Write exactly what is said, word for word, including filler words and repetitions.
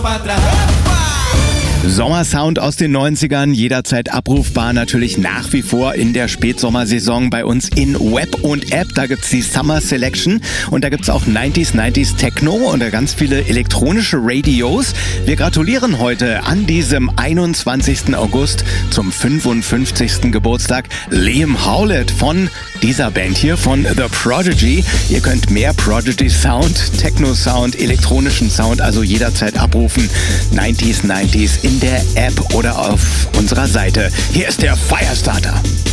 Sommersound aus den neunzigern, jederzeit abrufbar, natürlich nach wie vor in der Spätsommersaison bei uns in Web und App. Da gibt's die Summer Selection und da gibt's auch neunziger, neunziger Techno und da ganz viele elektronische Radios. Wir gratulieren heute an diesem einundzwanzigsten August zum fünfundfünfzigsten Geburtstag Liam Howlett von dieser Band hier, von The Prodigy. Ihr könnt mehr Prodigy Sound, Techno Sound, elektronischen Sound also jederzeit abrufen. neunziger, neunziger in der App oder auf unserer Seite. Hier ist der Firestarter.